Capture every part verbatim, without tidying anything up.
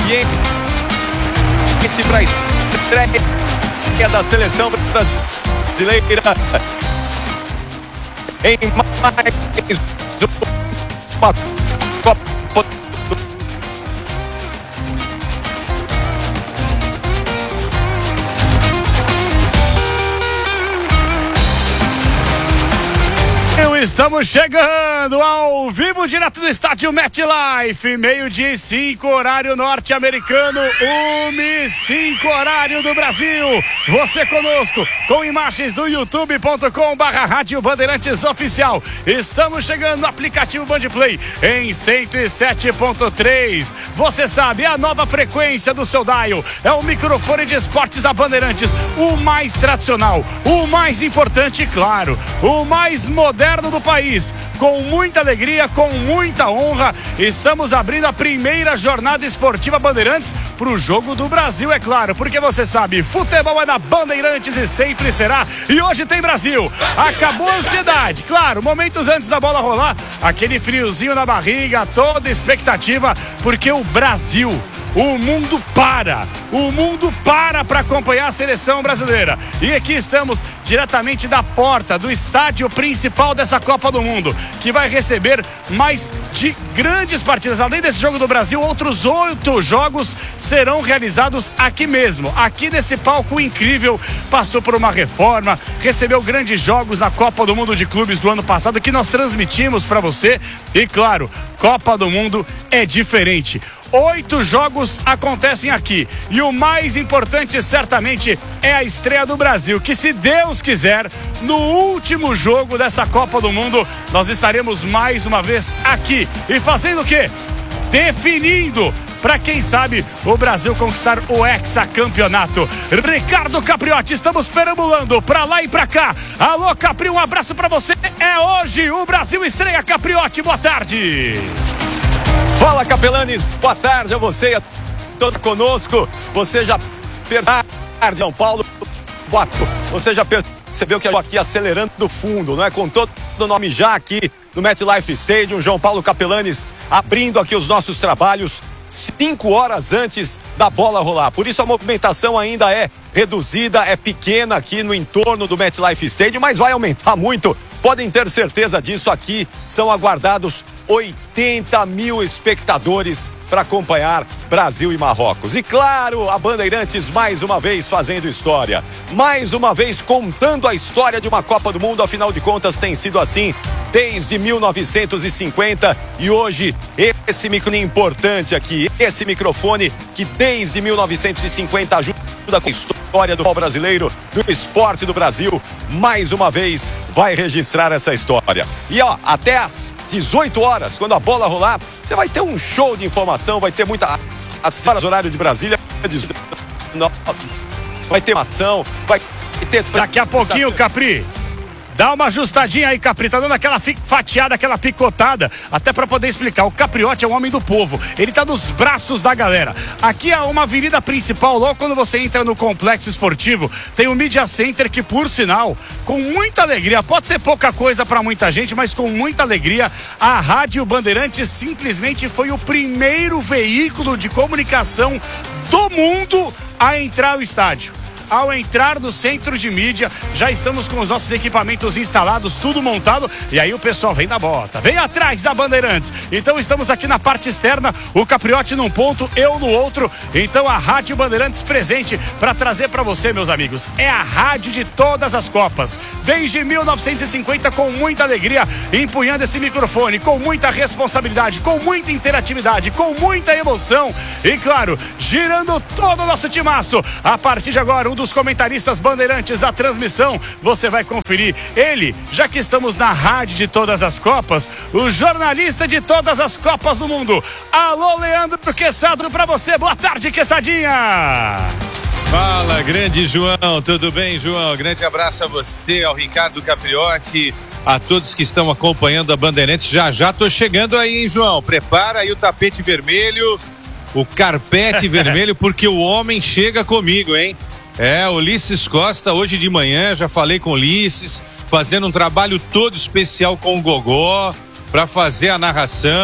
ambiente para estreia da seleção brasileira em mais uma Copa. Estamos chegando ao vivo, direto do estádio MetLife, meio-dia e cinco, horário norte-americano, uma e cinco, horário do Brasil. Você conosco, com imagens do youtube ponto com barra Rádio Bandeirantes Oficial. Estamos chegando no aplicativo Bandplay em cento e sete ponto três. Você sabe, a nova frequência do seu dial é o microfone de esportes da Bandeirantes, o mais tradicional, o mais importante, claro, o mais moderno do país. Com muita alegria, com muita honra, estamos abrindo a primeira jornada esportiva Bandeirantes para o Jogo do Brasil, é claro, porque você sabe, futebol é na Bandeirantes e sempre será. E hoje tem Brasil. Acabou a ansiedade, claro, momentos antes da bola rolar, aquele friozinho na barriga, toda expectativa, porque o Brasil, o mundo para, o mundo para para acompanhar a seleção brasileira. E aqui estamos diretamente da porta do estádio principal dessa Copa do Mundo, que vai receber mais de grandes partidas. Além desse Jogo do Brasil, outros oito jogos serão realizados aqui mesmo, aqui nesse palco incrível. Passou por uma reforma, recebeu grandes jogos na Copa do Mundo de Clubes do ano passado, que nós transmitimos para você. E claro, Copa do Mundo é diferente. Oito jogos acontecem aqui e o mais importante certamente é a estreia do Brasil, que, se Deus quiser, no último jogo dessa Copa do Mundo nós estaremos mais uma vez aqui e fazendo o quê? Definindo para, quem sabe, o Brasil conquistar o hexacampeonato. Ricardo Capriotti, estamos perambulando para lá e para cá. Alô, Capri, um abraço para você. É hoje, o Brasil estreia. Capriotti, boa tarde. Fala, Capelanes, boa tarde a você e a todos conosco. Você já percebeu, São Paulo, você já percebeu que eu aqui acelerando do fundo, não é? Com todo o nome já aqui no MetLife Stadium, João Paulo Capelanes abrindo aqui os nossos trabalhos cinco horas antes da bola rolar. Por isso a movimentação ainda é reduzida, é pequena aqui no entorno do MetLife Stadium, mas vai aumentar muito. Podem ter certeza disso. Aqui são aguardados oitenta mil espectadores para acompanhar Brasil e Marrocos. E claro, a Bandeirantes mais uma vez fazendo história, mais uma vez contando a história de uma Copa do Mundo. Afinal de contas, tem sido assim desde mil novecentos e cinquenta, e hoje esse microfone importante aqui, esse microfone que desde mil novecentos e cinquenta ajuda com a história do futebol brasileiro, do esporte do Brasil, mais uma vez vai registrar essa história. E ó, até às dezoito horas, quando a bola rolar, você vai ter um show de informação, vai ter muita... Às horas horário de Brasília, vai ter ação, vai ter... Daqui a pouquinho, Capri, dá uma ajustadinha aí, Capri, tá dando aquela fatiada, aquela picotada, até para poder explicar. O Capriotti é o homem do povo, ele tá nos braços da galera. Aqui é uma avenida principal, logo quando você entra no complexo esportivo, tem o Media Center, que, por sinal, com muita alegria, pode ser pouca coisa para muita gente, mas com muita alegria, a Rádio Bandeirantes simplesmente foi o primeiro veículo de comunicação do mundo a entrar ao estádio. Ao entrar no centro de mídia, já estamos com os nossos equipamentos instalados, tudo montado, e aí o pessoal vem da bota, vem atrás da Bandeirantes. Então estamos aqui na parte externa, o Capriotti num ponto, eu no outro. Então a Rádio Bandeirantes presente para trazer para você, meus amigos, é a rádio de todas as Copas, desde mil novecentos e cinquenta, com muita alegria, empunhando esse microfone, com muita responsabilidade, com muita interatividade, com muita emoção e, claro, girando todo o nosso timaço. A partir de agora, um dos comentaristas Bandeirantes da transmissão, você vai conferir ele, já que estamos na rádio de todas as Copas, o jornalista de todas as Copas do Mundo. Alô, Leandro Queçado, para você. Boa tarde, Queçadinha. Fala, grande João, tudo bem, João? Grande abraço a você, ao Ricardo Capriotti, a todos que estão acompanhando a Bandeirantes. Já já tô chegando aí, hein, João? Prepara aí o tapete vermelho, o carpete vermelho, porque o homem chega comigo, hein? É, Ulisses Costa, hoje de manhã, já falei com o Ulisses, fazendo um trabalho todo especial com o Gogó, para fazer a narração.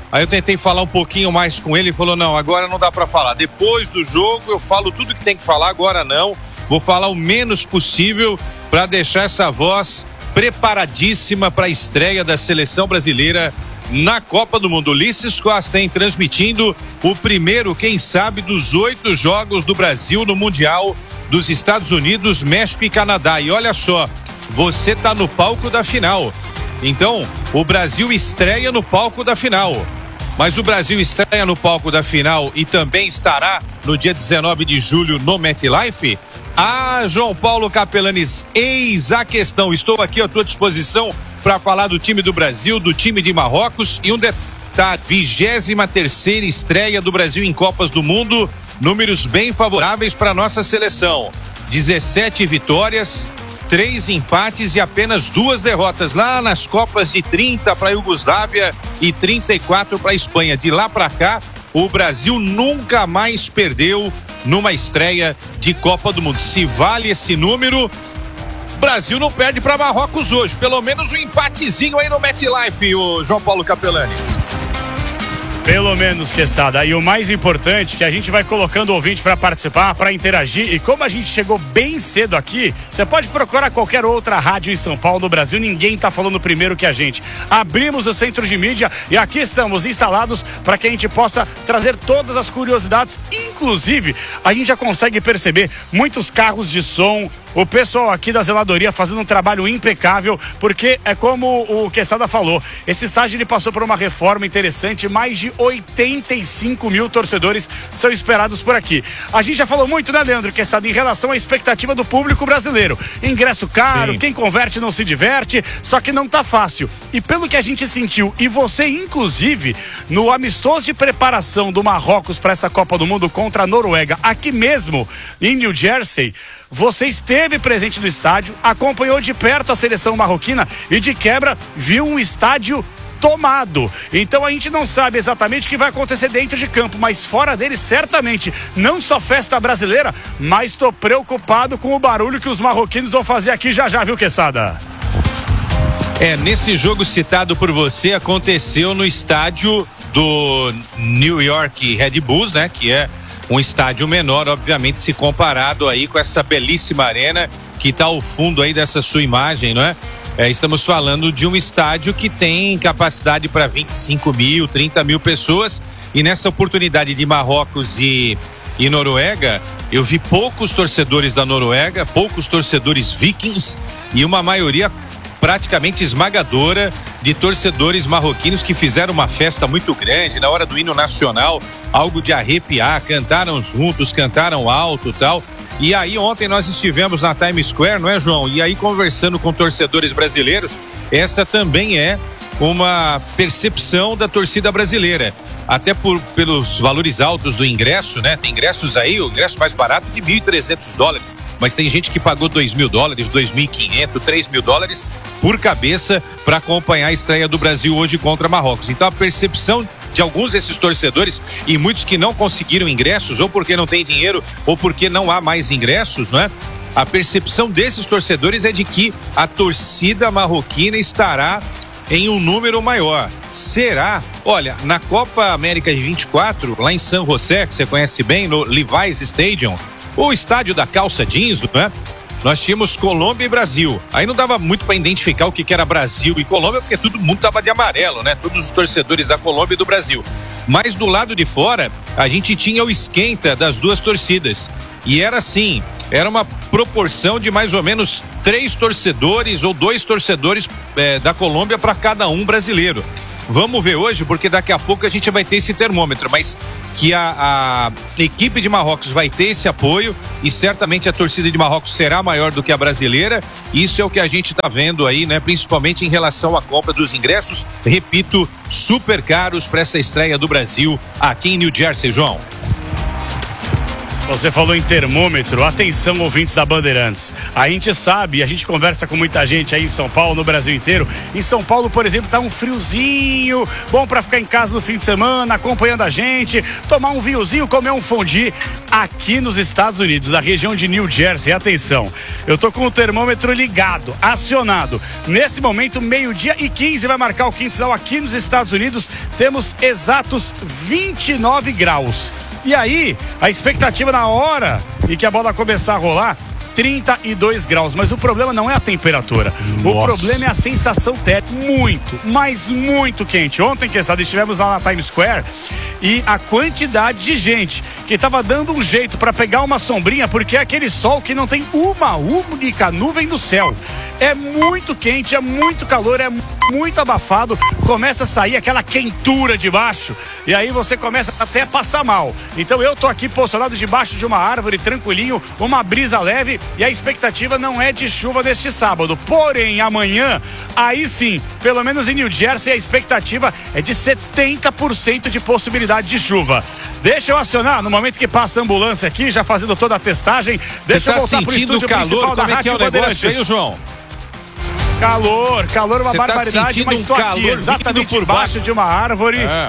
Aí eu tentei falar um pouquinho mais com ele, ele falou, não, agora não dá para falar. Depois do jogo eu falo tudo que tem que falar, agora não. Vou falar o menos possível para deixar essa voz preparadíssima para a estreia da seleção brasileira na Copa do Mundo. Ulisses Costa, hein, transmitindo o primeiro, quem sabe, dos oito jogos do Brasil no Mundial dos Estados Unidos, México e Canadá. E olha só, você tá no palco da final. Então, o Brasil estreia no palco da final. Mas o Brasil estreia no palco da final e também estará no dia dezenove de julho no MetLife? Ah, João Paulo Capelanes, eis a questão. Estou aqui à tua disposição para falar do time do Brasil, do time de Marrocos e um detalhe, vigésima terceira estreia do Brasil em Copas do Mundo, números bem favoráveis para nossa seleção. dezessete vitórias, três empates e apenas duas derrotas lá nas Copas de trinta para a Iugoslávia e trinta e quatro para a Espanha. De lá para cá, o Brasil nunca mais perdeu numa estreia de Copa do Mundo. Se vale esse número, Brasil não perde para Marrocos hoje. Pelo menos um empatezinho aí no MetLife, o João Paulo Capelanes. Pelo menos, Quesada. E o mais importante, que a gente vai colocando o ouvinte para participar, para interagir. E como a gente chegou bem cedo aqui, você pode procurar qualquer outra rádio em São Paulo, no Brasil. Ninguém tá falando primeiro que a gente. Abrimos o centro de mídia e aqui estamos instalados para que a gente possa trazer todas as curiosidades. Inclusive, a gente já consegue perceber muitos carros de som. O pessoal aqui da zeladoria fazendo um trabalho impecável, porque é como o Quesada falou, esse estádio ele passou por uma reforma interessante, mais de oitenta e cinco mil torcedores são esperados por aqui. A gente já falou muito, né, Leandro Quesada, em relação à expectativa do público brasileiro. Ingresso caro, sim. Quem converte não se diverte, só que não tá fácil. E pelo que a gente sentiu, e você inclusive, no amistoso de preparação do Marrocos para essa Copa do Mundo contra a Noruega, aqui mesmo em New Jersey, você esteve presente no estádio, acompanhou de perto a seleção marroquina e de quebra viu um estádio tomado. Então a gente não sabe exatamente o que vai acontecer dentro de campo, mas fora dele certamente não só festa brasileira, mas tô preocupado com o barulho que os marroquinos vão fazer aqui já já, viu, Quesada? É, nesse jogo citado por você, aconteceu no estádio do New York Red Bulls, né, que é um estádio menor, obviamente, se comparado aí com essa belíssima arena que está ao fundo aí dessa sua imagem, não é? É, estamos falando de um estádio que tem capacidade para vinte e cinco mil, trinta mil pessoas, e nessa oportunidade de Marrocos e, e Noruega, eu vi poucos torcedores da Noruega, poucos torcedores vikings e uma maioria praticamente esmagadora de torcedores marroquinos que fizeram uma festa muito grande na hora do hino nacional, algo de arrepiar, cantaram juntos, cantaram alto e tal. E aí ontem nós estivemos na Times Square, não é, João? E aí conversando com torcedores brasileiros, essa também é uma percepção da torcida brasileira, até por, pelos valores altos do ingresso, né? Tem ingressos aí, o ingresso mais barato de mil e trezentos dólares, mas tem gente que pagou dois mil dólares, dois mil e quinhentos, três mil dólares por cabeça para acompanhar a estreia do Brasil hoje contra Marrocos. Então a percepção de alguns desses torcedores e muitos que não conseguiram ingressos, ou porque não tem dinheiro, ou porque não há mais ingressos, não é? A percepção desses torcedores é de que a torcida marroquina estará em um número maior. Será? Olha, na Copa América de vinte e quatro, lá em San José, que você conhece bem, no Levi's Stadium, o estádio da calça jeans, né? Nós tínhamos Colômbia e Brasil. Aí não dava muito para identificar o que, que era Brasil e Colômbia, porque todo mundo tava de amarelo, né? Todos os torcedores da Colômbia e do Brasil. Mas do lado de fora, a gente tinha o esquenta das duas torcidas. E era assim, era uma proporção de mais ou menos três torcedores ou dois torcedores é, da Colômbia para cada um brasileiro. Vamos ver hoje, porque daqui a pouco a gente vai ter esse termômetro, mas que a, a equipe de Marrocos vai ter esse apoio e certamente a torcida de Marrocos será maior do que a brasileira. Isso é o que a gente está vendo aí, né? Principalmente em relação à compra dos ingressos, repito, super caros para essa estreia do Brasil aqui em New Jersey, João. Você falou em termômetro, atenção ouvintes da Bandeirantes. A gente sabe, a gente conversa com muita gente aí em São Paulo, no Brasil inteiro. Em São Paulo, por exemplo, tá um friozinho, bom pra ficar em casa no fim de semana, acompanhando a gente, tomar um vinhozinho, comer um fondue. Aqui nos Estados Unidos, na região de New Jersey, atenção, eu tô com o termômetro ligado, acionado. Nesse momento, meio-dia e quinze vai marcar o quinto sinal aqui nos Estados Unidos. Temos exatos vinte e nove graus. E aí, a expectativa na hora em que a bola começar a rolar, trinta e dois graus. Mas o problema não é a temperatura. Nossa. O problema é a sensação térmica. Muito, mas muito quente. Ontem, que sabe, estivemos lá na Times Square e a quantidade de gente que estava dando um jeito para pegar uma sombrinha, porque é aquele sol que não tem uma única nuvem no céu. É muito quente, é muito calor, é muito abafado, começa a sair aquela quentura de baixo e aí você começa até a passar mal. Então eu tô aqui posicionado debaixo de uma árvore, tranquilinho, uma brisa leve, e a expectativa não é de chuva neste sábado. Porém, amanhã, aí sim, pelo menos em New Jersey, a expectativa é de setenta por cento de possibilidade de chuva. Deixa eu acionar, no momento que passa a ambulância aqui, já fazendo toda a testagem, deixa tá eu voltar pro estúdio calor, principal da como é que é Rádio o negócio Bandeirantes. aí, João? Calor, calor, uma Você tá barbaridade, mas um estou aqui exatamente por baixo, baixo de uma árvore. É.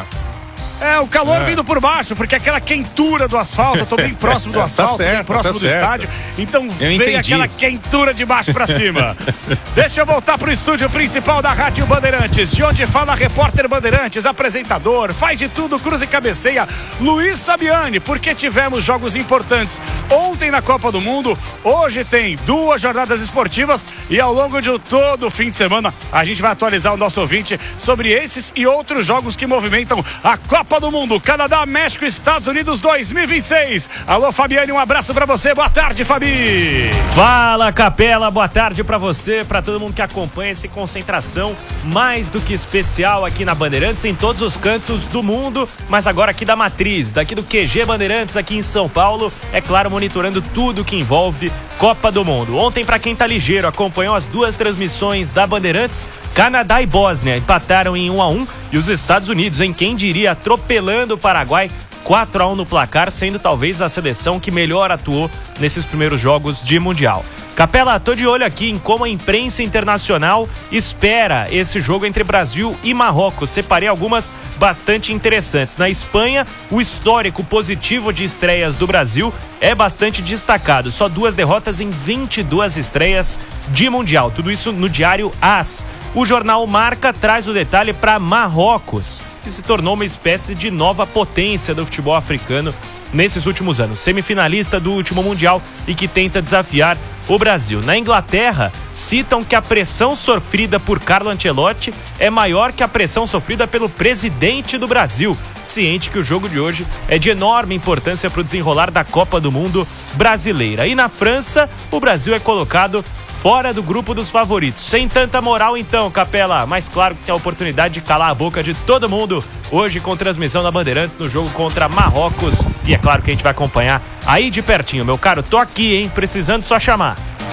É, o calor é. vindo por baixo, porque aquela quentura do asfalto, eu tô bem próximo do asfalto, tá certo, bem próximo tá do certo. estádio, então eu vem entendi. Aquela quentura de baixo pra cima. Deixa eu voltar pro estúdio principal da Rádio Bandeirantes, de onde fala repórter Bandeirantes, apresentador, faz de tudo, cruza e cabeceia, Luiz Sabiani, porque tivemos jogos importantes ontem na Copa do Mundo, hoje tem duas jornadas esportivas e ao longo de todo o fim de semana a gente vai atualizar o nosso ouvinte sobre esses e outros jogos que movimentam a Copa Copa do Mundo, Canadá, México, Estados Unidos dois mil e vinte e seis. Alô, Fabiane, um abraço pra você. Boa tarde, Fabi. Fala, Capela. Boa tarde pra você, pra todo mundo que acompanha esse concentração mais do que especial aqui na Bandeirantes, em todos os cantos do mundo, mas agora aqui da Matriz, daqui do Q G Bandeirantes, aqui em São Paulo, é claro, monitorando tudo que envolve Copa do Mundo. Ontem, pra quem tá ligeiro, acompanhou as duas transmissões da Bandeirantes, Canadá e Bósnia empataram em um a um e os Estados Unidos, em quem diria, atropelando o Paraguai, quatro a um no placar, sendo talvez a seleção que melhor atuou nesses primeiros jogos de Mundial. Capela, tô de olho aqui em como a imprensa internacional espera esse jogo entre Brasil e Marrocos. Separei algumas bastante interessantes. Na Espanha, o histórico positivo de estreias do Brasil é bastante destacado. Só duas derrotas em vinte e duas estreias de Mundial. Tudo isso no diário AS. O jornal Marca traz o detalhe para Marrocos, que se tornou uma espécie de nova potência do futebol africano nesses últimos anos. Semifinalista do último Mundial e que tenta desafiar o Brasil. Na Inglaterra, citam que a pressão sofrida por Carlo Ancelotti é maior que a pressão sofrida pelo presidente do Brasil, ciente que o jogo de hoje é de enorme importância para o desenrolar da Copa do Mundo brasileira. E na França, o Brasil é colocado fora do grupo dos favoritos. Sem tanta moral então, Capela, mas claro que tem a oportunidade de calar a boca de todo mundo hoje com transmissão da Bandeirantes no jogo contra Marrocos. E é claro que a gente vai acompanhar aí de pertinho, meu caro. Tô aqui, hein? Precisando só chamar.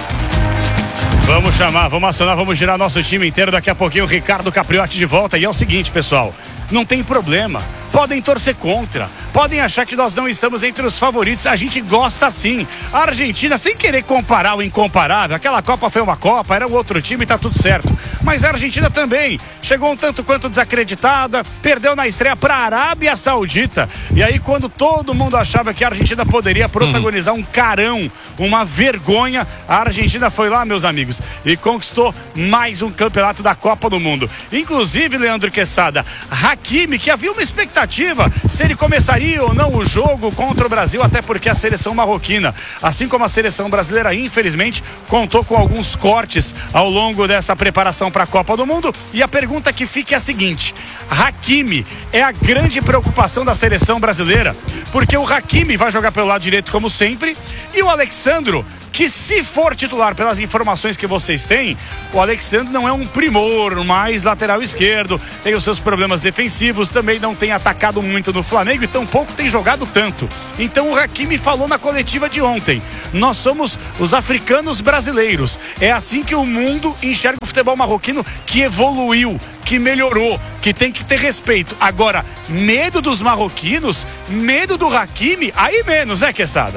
Vamos chamar, vamos acionar, vamos girar nosso time inteiro. Daqui a pouquinho o Ricardo Capriotti de volta. E é o seguinte, pessoal, não tem problema. Podem torcer contra, podem achar que nós não estamos entre os favoritos, a gente gosta sim. A Argentina, sem querer comparar o incomparável, aquela Copa foi uma Copa, era um outro time e tá tudo certo. Mas a Argentina também chegou um tanto quanto desacreditada, perdeu na estreia para a Arábia Saudita. E aí quando todo mundo achava que a Argentina poderia protagonizar um carão, uma vergonha, a Argentina foi lá, meus amigos, e conquistou mais um campeonato da Copa do Mundo. Inclusive, Leandro Quesada, Hakimi, que havia uma expectativa se ele começaria ou não o jogo contra o Brasil, até porque a seleção marroquina, assim como a seleção brasileira, infelizmente, contou com alguns cortes ao longo dessa preparação para a Copa do Mundo. E a pergunta que fica é a seguinte: Hakimi é a grande preocupação da seleção brasileira, porque o Hakimi vai jogar pelo lado direito como sempre, e o Alexandro, que se for titular, pelas informações que vocês têm, o Alexandre não é um primor, mais lateral esquerdo, tem os seus problemas defensivos, também não tem atacado muito no Flamengo e tampouco tem jogado tanto. Então o Hakimi falou na coletiva de ontem: nós somos os africanos brasileiros. É assim que o mundo enxerga o futebol marroquino, que evoluiu, que melhorou, que tem que ter respeito. Agora, medo dos marroquinos, medo do Hakimi, aí menos, né, Quesada?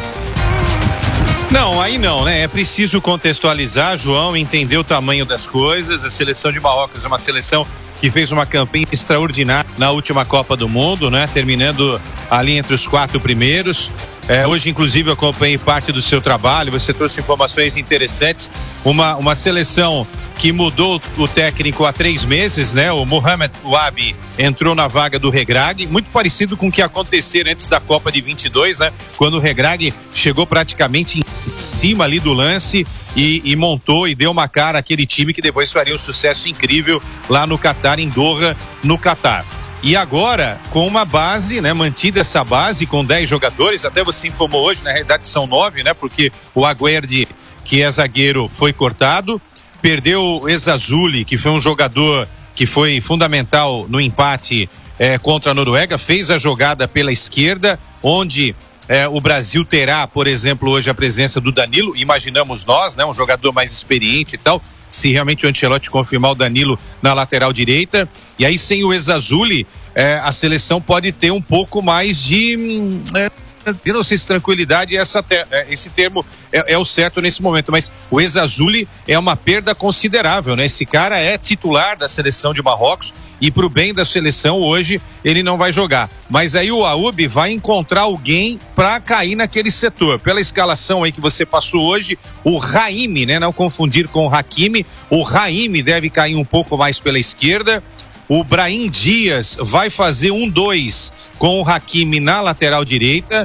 Não, aí não, né? É preciso contextualizar, João, entender o tamanho das coisas. A seleção de Marrocos é uma seleção que fez uma campanha extraordinária na última Copa do Mundo, né? Terminando ali entre os quatro primeiros. É, hoje, inclusive, eu acompanhei parte do seu trabalho, você trouxe informações interessantes. Uma, uma seleção que mudou o técnico há três meses, né? O Mohamed Wabi entrou na vaga do Regragui, muito parecido com o que aconteceu antes da Copa de vinte e dois, né? Quando o Regragui chegou praticamente em cima ali do lance e, e montou e deu uma cara àquele time que depois faria um sucesso incrível lá no Catar, em Doha, no Catar. E agora, com uma base, né, mantida essa base com dez jogadores, até você informou hoje, na realidade são nove, né, porque o Aguerd, que é zagueiro, foi cortado, perdeu o Ezazuli, que foi um jogador que foi fundamental no empate eh, contra a Noruega, fez a jogada pela esquerda, onde eh, o Brasil terá, por exemplo, hoje a presença do Danilo, imaginamos nós, né, um jogador mais experiente e tal, se realmente o Ancelotti confirmar o Danilo na lateral direita, e aí sem o Ezazuli, eh, a seleção pode ter um pouco mais de... Hum, eh, eu não sei se tranquilidade essa ter, esse termo é, é o certo nesse momento, mas o Ezazuli é uma perda considerável, né? Esse cara é titular da seleção de Marrocos e pro bem da seleção hoje ele não vai jogar, mas aí o Aoubi vai encontrar alguém para cair naquele setor, pela escalação aí que você passou hoje, o Raimi, né? Não confundir com o Hakimi, o Raimi deve cair um pouco mais pela esquerda. O Brahim Dias vai fazer um dois com o Hakimi na lateral direita.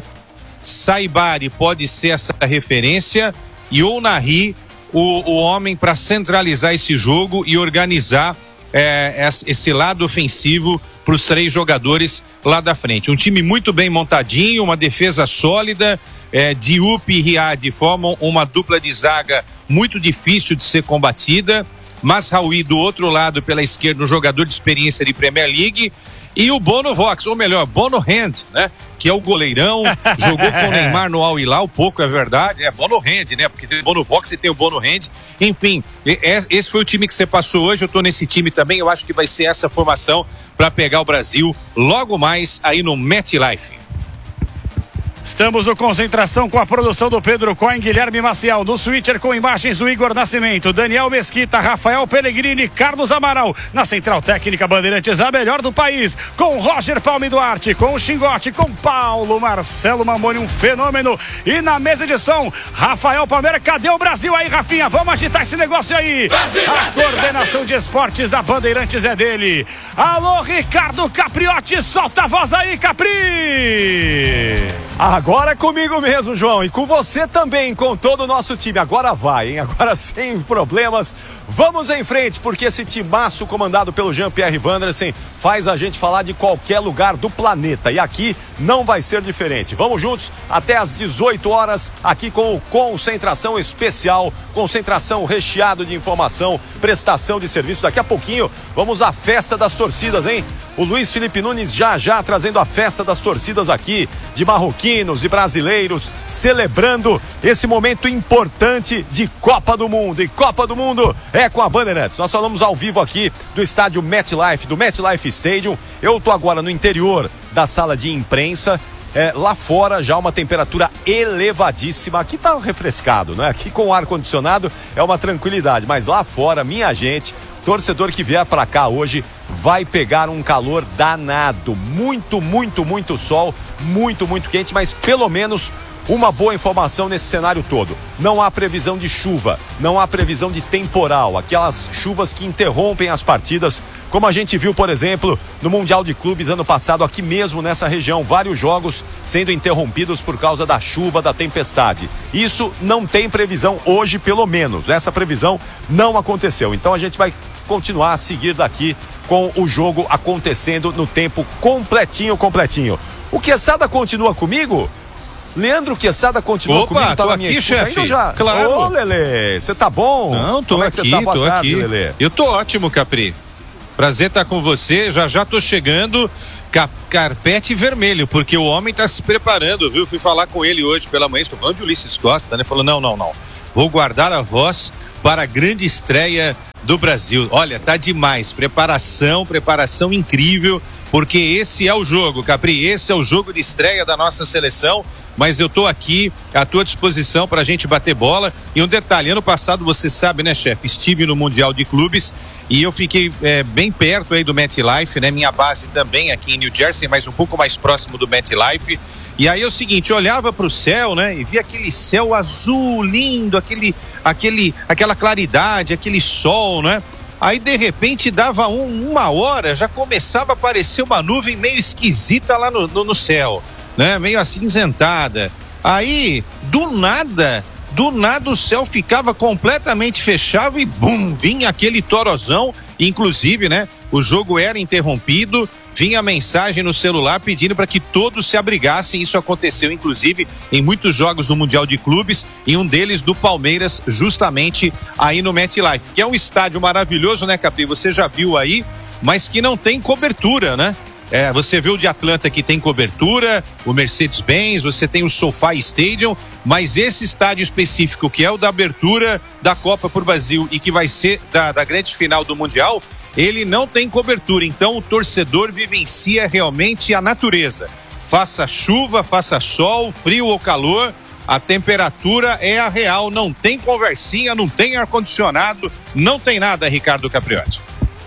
Saibari pode ser essa referência. E o Nahri, o, o homem para centralizar esse jogo e organizar é, esse lado ofensivo para os três jogadores lá da frente. Um time muito bem montadinho, uma defesa sólida. É, Diop e Riad formam uma dupla de zaga muito difícil de ser combatida. Mazraoui do outro lado pela esquerda, um jogador de experiência de Premier League, e o Bono Vox, ou melhor, Bono Hand, né? Que é o goleirão, jogou com o Neymar no Al Hilal, pouco é verdade, é Bono Hand, né? Porque tem o Bono Vox e tem o Bono Hand, enfim, esse foi o time que você passou hoje, eu tô nesse time também, eu acho que vai ser essa formação para pegar o Brasil logo mais aí no MetLife. Estamos no Concentração com a produção do Pedro Cohen, Guilherme Maciel, no Switcher com imagens do Igor Nascimento, Daniel Mesquita, Rafael Pellegrini, Carlos Amaral, na Central Técnica Bandeirantes, a melhor do país, com Roger Palme Duarte, com o Xingote, com Paulo Marcelo Mamoni, um fenômeno, e na mesa de som, Rafael Palmeira. Cadê o Brasil aí, Rafinha? Vamos agitar esse negócio aí. Brasil, a Brasil, coordenação Brasil. De esportes da Bandeirantes é dele. Alô, Ricardo Capriotti, solta a voz aí, Capri! Agora é comigo mesmo, João, e com você também, com todo o nosso time. Agora vai, hein? Agora sem problemas. Vamos em frente, porque esse timaço comandado pelo Jean-Pierre Vandersen faz a gente falar de qualquer lugar do planeta. E aqui não vai ser diferente. Vamos juntos até às dezoito horas, aqui com o Concentração Especial. Concentração recheado de informação, prestação de serviço. Daqui a pouquinho vamos à festa das torcidas, hein? O Luiz Felipe Nunes já já trazendo a festa das torcidas aqui, de marroquinos e brasileiros, celebrando esse momento importante de Copa do Mundo. E Copa do Mundo é com a Bandeirantes. Nós falamos ao vivo aqui do estádio MetLife, do MetLife Stadium. Eu tô agora no interior da sala de imprensa. É, lá fora já uma temperatura elevadíssima. Aqui tá refrescado, né? Aqui com o ar-condicionado é uma tranquilidade, mas lá fora, minha gente, torcedor que vier para cá hoje vai pegar um calor danado. Muito, muito, muito sol, muito, muito quente, mas pelo menos uma boa informação nesse cenário todo. Não há previsão de chuva, não há previsão de temporal, aquelas chuvas que interrompem as partidas, como a gente viu, por exemplo, no Mundial de Clubes ano passado, aqui mesmo nessa região, vários jogos sendo interrompidos por causa da chuva, da tempestade. Isso não tem previsão hoje, pelo menos. Essa previsão não aconteceu. Então a gente vai continuar a seguir daqui com o jogo acontecendo no tempo completinho, completinho. O Quesada continua comigo? Leandro Quesada continua Opa, comigo, tá tô na minha aqui, chefe. Já... Claro. Ô, Lelê, você tá bom? Não, tô Como é aqui, que você tá? Boa tô tarde, aqui. Lelê. Eu tô ótimo, Capri. Prazer estar com você, já já tô chegando, cap carpete vermelho, porque o homem tá se preparando, viu? Fui falar com ele hoje pela manhã, estou falando de Ulisses Costa, né? Falou, não, não, não, vou guardar a voz para a grande estreia do Brasil. Olha, tá demais. Preparação, preparação incrível, porque esse é o jogo, Capri, esse é o jogo de estreia da nossa seleção. Mas eu tô aqui à tua disposição pra gente bater bola. E um detalhe, ano passado, você sabe, né, chefe? Estive no Mundial de Clubes e eu fiquei é, bem perto aí do MetLife, né? Minha base também aqui em New Jersey, mas um pouco mais próximo do MetLife. E aí é o seguinte, eu olhava pro céu, né? E via aquele céu azul lindo, aquele, aquele, aquela claridade, aquele sol, né? Aí de repente dava um, uma hora, já começava a aparecer uma nuvem meio esquisita lá no, no, no céu, né? Meio acinzentada. Aí, do nada, do nada o céu ficava completamente fechado e bum, vinha aquele torozão. Inclusive, né? O jogo era interrompido, vinha mensagem no celular pedindo para que todos se abrigassem. Isso aconteceu, inclusive, em muitos jogos do Mundial de Clubes, e um deles do Palmeiras, justamente aí no MetLife, que é um estádio maravilhoso, né, Capri? Você já viu aí, mas que não tem cobertura, né? É, você vê o de Atlanta que tem cobertura, o Mercedes-Benz, você tem o SoFi Stadium, mas esse estádio específico, que é o da abertura da Copa pro Brasil e que vai ser da, da grande final do Mundial, ele não tem cobertura. Então o torcedor vivencia realmente a natureza. Faça chuva, faça sol, frio ou calor, a temperatura é a real, não tem conversinha, não tem ar-condicionado, não tem nada, Ricardo Capriotti.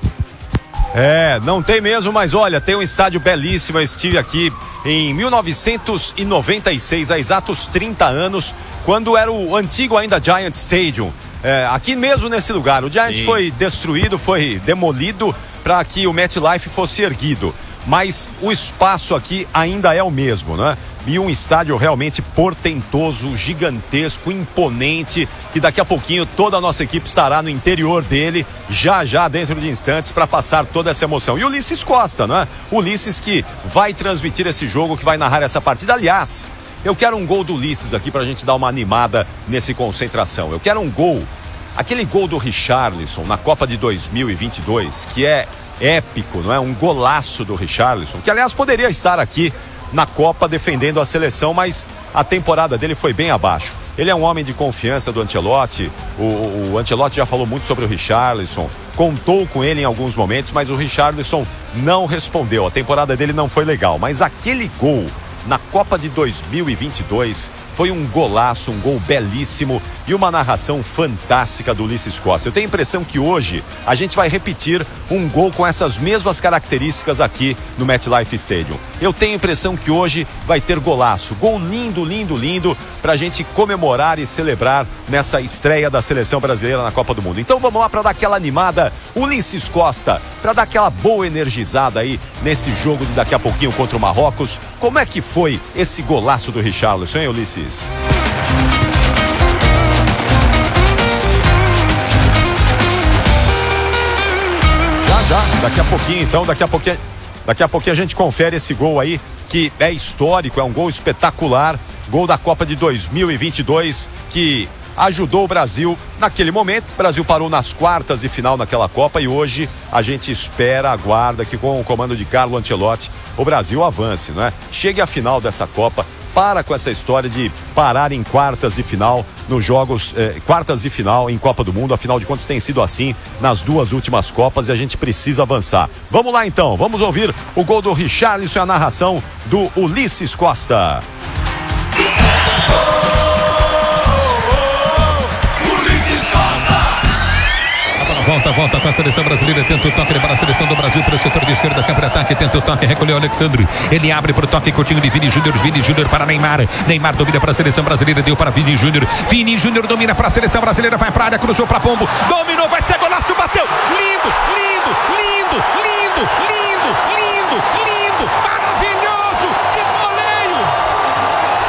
É, não tem mesmo, mas olha, tem um estádio belíssimo. Eu estive aqui em mil novecentos e noventa e seis, há exatos trinta anos, quando era o antigo ainda Giant Stadium. É, aqui mesmo nesse lugar, o Giant Sim. foi destruído, foi demolido para que o MetLife fosse erguido. Mas o espaço aqui ainda é o mesmo, né? E um estádio realmente portentoso, gigantesco, imponente, que daqui a pouquinho toda a nossa equipe estará no interior dele, já já dentro de instantes, para passar toda essa emoção. E o Ulisses Costa, né? O Ulisses que vai transmitir esse jogo, que vai narrar essa partida. Aliás, eu quero um gol do Ulisses aqui pra gente dar uma animada nesse concentração. Eu quero um gol, aquele gol do Richarlison na Copa de dois mil e vinte e dois, que é épico, não é? Um golaço do Richarlison, que aliás poderia estar aqui na Copa defendendo a seleção, mas a temporada dele foi bem abaixo. Ele é um homem de confiança do Ancelotti, o, o Ancelotti já falou muito sobre o Richarlison, contou com ele em alguns momentos, mas o Richarlison não respondeu, a temporada dele não foi legal, mas aquele gol na Copa de dois mil e vinte e dois foi um golaço, um gol belíssimo e uma narração fantástica do Ulisses Costa. Eu tenho a impressão que hoje a gente vai repetir um gol com essas mesmas características aqui no MetLife Stadium. Eu tenho a impressão que hoje vai ter golaço, gol lindo, lindo, lindo, pra gente comemorar e celebrar nessa estreia da seleção brasileira na Copa do Mundo. Então vamos lá para dar aquela animada, Ulisses Costa, para dar aquela boa energizada aí nesse jogo de daqui a pouquinho contra o Marrocos. Como é que foi esse golaço do Richarlison, hein, Ulisses? Já, já, daqui a pouquinho então, daqui a pouquinho, daqui a pouquinho a gente confere esse gol aí, que é histórico, é um gol espetacular, gol da Copa de dois mil e vinte e dois, que ajudou o Brasil naquele momento. O Brasil parou nas quartas de final naquela Copa e hoje a gente espera, aguarda que com o comando de Carlo Ancelotti o Brasil avance, não é? Chegue à final dessa Copa. Para com essa história de parar em quartas de final nos jogos, eh, quartas de final em Copa do Mundo. Afinal de contas tem sido assim nas duas últimas Copas e a gente precisa avançar. Vamos lá então, vamos ouvir o gol do Richarlison e a narração do Ulisses Costa. Volta, volta com a seleção brasileira, tenta o toque para a seleção do Brasil, para o setor de esquerda, campo de ataque, tenta o toque, recolheu o Alexandre, ele abre para o toque, Coutinho de Vini Júnior, Vini Júnior para Neymar, Neymar domina para a seleção brasileira, deu para Vini Júnior, Vini Júnior domina para a seleção brasileira, vai para a área, cruzou para Pombo, dominou, vai ser golaço!